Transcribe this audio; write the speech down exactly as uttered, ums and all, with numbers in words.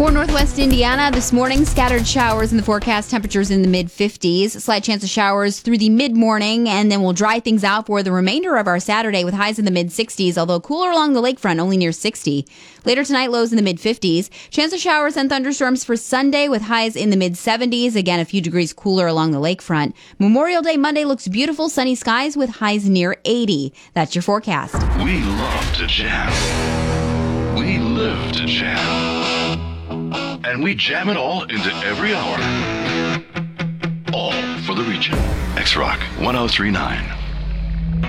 For Northwest Indiana, this morning, scattered showers in the forecast, temperatures in the mid fifties. Slight chance of showers through the mid-morning, and then we'll dry things out for the remainder of our Saturday with highs in the mid sixties, although cooler along the lakefront, only near sixty. Later tonight, lows in the mid fifties. Chance of showers and thunderstorms for Sunday with highs in the mid seventies. Again, a few degrees cooler along the lakefront. Memorial Day Monday looks beautiful, sunny skies with highs near eighty. That's your forecast. We love to jam. We live to jam. And we jam it all into every hour. All for the region. X-Rock one oh three point nine.